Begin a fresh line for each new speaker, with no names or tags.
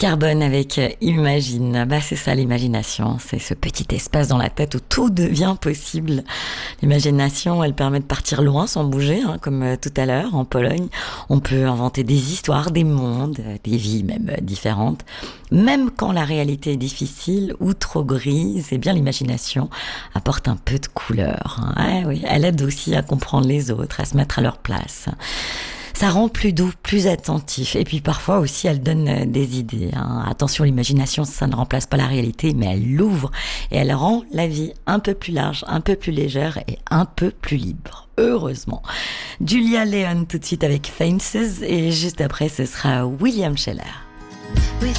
Carbone avec Imagine. Bah, c'est ça l'imagination, c'est ce petit espace dans la tête où tout devient possible. L'imagination, elle permet de partir loin sans bouger, comme tout à l'heure en Pologne. On peut inventer des histoires, des mondes, des vies même différentes. Même quand la réalité est difficile ou trop grise, eh bien l'imagination apporte un peu de couleur. Oui, elle aide aussi à comprendre les autres, à se mettre à leur place. Ça rend plus doux, plus attentif. Et puis parfois aussi, elle donne des idées. Attention, l'imagination, ça ne remplace pas la réalité, mais elle l'ouvre et elle rend la vie un peu plus large, un peu plus légère et un peu plus libre. Heureusement. Julia Leon tout de suite avec Fences et juste après, ce sera William Scheller.